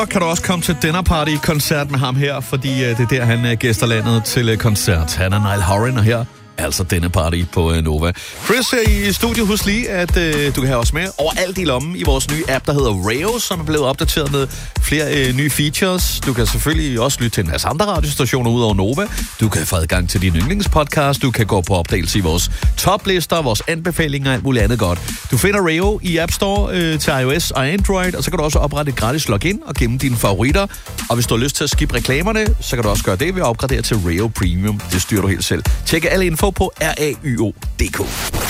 Så kan du også komme til Dinner Party-koncert med ham her, fordi det er der, han gæster landet til koncert. Han er Niall Horan, og her altså Dinner Party på Nova. Chris her i studiet, husk lige, at du kan have os med overalt i lommen i vores nye app, der hedder Rayo, som er blevet opdateret med flere nye features. Du kan selvfølgelig også lytte til en masse andre radiostationer ud over Nova. Du kan få adgang til din yndlingspodcast. Du kan gå på opdagelse i vores toplister, vores anbefalinger og alt muligt andet godt. Du finder Rayo i App Store til iOS og Android, og så kan du også oprette et gratis login og gemme dine favoritter. Og hvis du har lyst til at skippe reklamerne, så kan du også gøre det ved at opgradere til Rayo Premium. Det styrer du helt selv. Tjek alle info på rayo.dk.